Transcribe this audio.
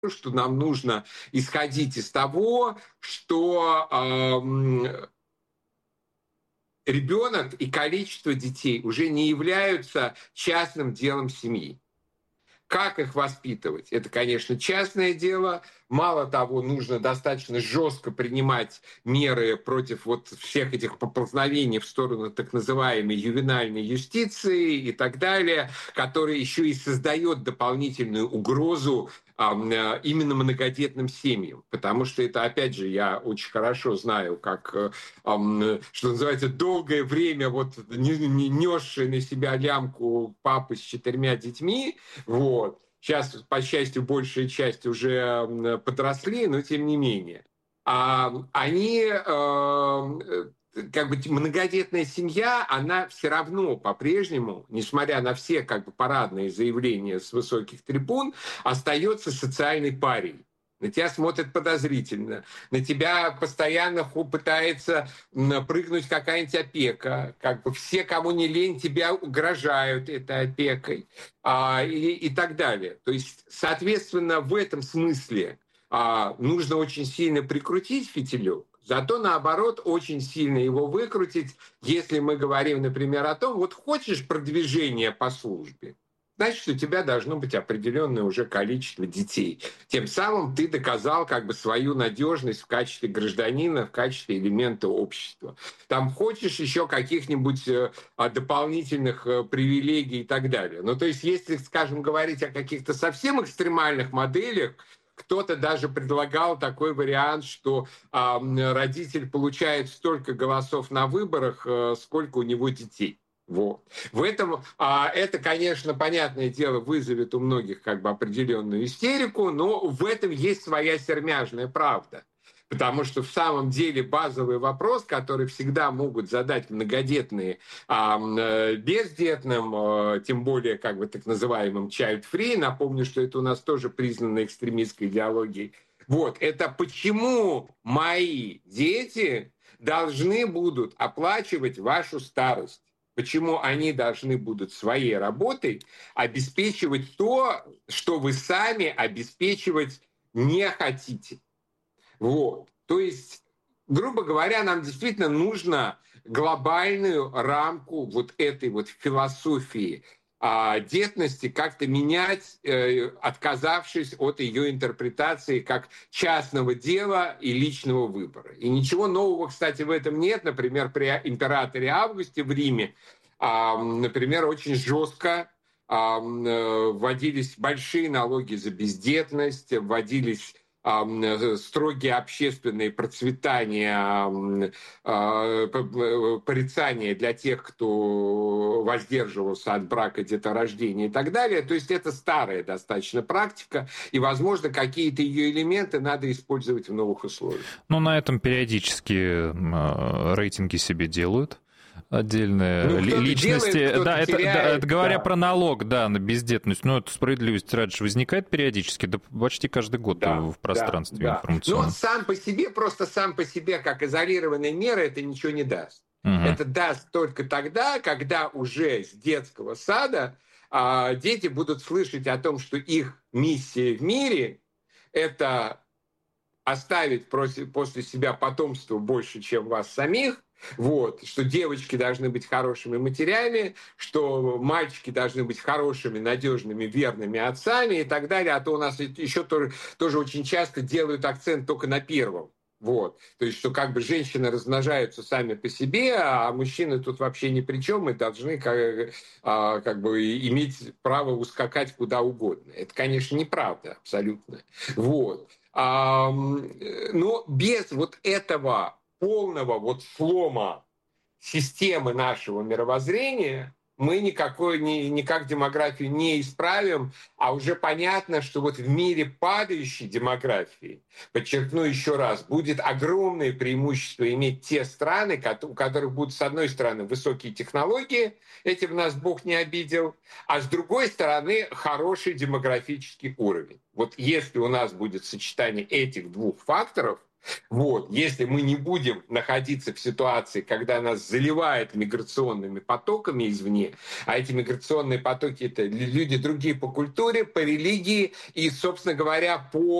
что нам нужно исходить из того, что ребенок и количество детей уже не являются частным делом семьи. Как их воспитывать? Это, конечно, частное дело. Мало того, нужно достаточно жестко принимать меры против вот всех этих поползновений в сторону так называемой ювенальной юстиции и так далее, которая еще и создает дополнительную угрозу именно многодетным семьям. Потому что это, опять же, я очень хорошо знаю, как, что называется, долгое время вот несший на себя лямку папы с 4 детьми, вот. Сейчас, по счастью, большая часть уже подросли, но тем не менее. Они как бы многодетная семья, она все равно по-прежнему, несмотря на все как бы парадные заявления с высоких трибун, остается социальной парой. На тебя смотрят подозрительно, на тебя постоянно пытается прыгнуть какая-нибудь опека. Как бы все, кому не лень, тебя угрожают этой опекой и так далее. То есть, соответственно, в этом смысле нужно очень сильно прикрутить фитилек, зато наоборот очень сильно его выкрутить, если мы говорим, например, о том, вот хочешь продвижения по службе, значит, у тебя должно быть определенное уже количество детей. Тем самым ты доказал как бы свою надежность в качестве гражданина, в качестве элемента общества. Там хочешь еще каких-нибудь дополнительных привилегий и так далее. Ну, то есть, если, скажем, говорить о каких-то совсем экстремальных моделях, кто-то даже предлагал такой вариант, что родитель получает столько голосов на выборах, сколько у него детей. Вот. В этом это, конечно, понятное дело, вызовет у многих как бы определенную истерику, но в этом есть своя сермяжная правда. Потому что в самом деле базовый вопрос, который всегда могут задать многодетные бездетным, тем более как бы так называемым child-free, напомню, что это у нас тоже признано экстремистской идеологией, вот, это почему мои дети должны будут оплачивать вашу старость? Почему они должны будут своей работой обеспечивать то, что вы сами обеспечивать не хотите? Вот. То есть, грубо говоря, нам действительно нужно глобальную рамку вот этой вот философии детности как-то менять, отказавшись от ее интерпретации как частного дела и личного выбора. И ничего нового, кстати, в этом нет. Например, при императоре Августе в Риме, например, очень жестко вводились большие налоги за бездетность, вводились строгие общественные процветания, порицания для тех, кто воздерживался от брака, деторождения и так далее. То есть это старая достаточно практика, и, возможно, какие-то ее элементы надо использовать в новых условиях. Ну, на этом периодически рейтинги себе делают. Отдельные личности. Делает, да, теряет, это говоря про налог, да, на бездетность. Ну, это справедливость ради же возникает периодически, да почти каждый год в пространстве информационном. Но сам по себе, как изолированная мера, это ничего не даст. Угу. Это даст только тогда, когда уже с детского сада дети будут слышать о том, что их миссия в мире – это оставить после себя потомство больше, чем вас самих, вот, что девочки должны быть хорошими матерями, что мальчики должны быть хорошими, надежными, верными отцами и так далее. А то у нас еще тоже очень часто делают акцент только на первом. Вот. То есть, что как бы женщины размножаются сами по себе, а мужчины тут вообще ни при чем и должны как бы иметь право ускакать куда угодно. Это, конечно, неправда абсолютно. Вот. Но без вот этого полного вот слома системы нашего мировоззрения мы никак демографию не исправим, а уже понятно, что вот в мире падающей демографии, подчеркну еще раз, будет огромное преимущество иметь те страны, у которых будут, с одной стороны, высокие технологии, этим нас Бог не обидел, а с другой стороны, хороший демографический уровень. Вот если у нас будет сочетание этих двух факторов, Вот. Если мы не будем находиться в ситуации, когда нас заливает миграционными потоками извне, а эти миграционные потоки — это люди другие по культуре, по религии и, собственно говоря, по